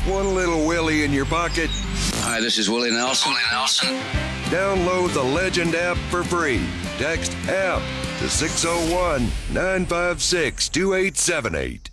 one little Willie in your pocket? Hi, this is Willie Nelson. Download the Legend app for free. Text app to 601-956-2878.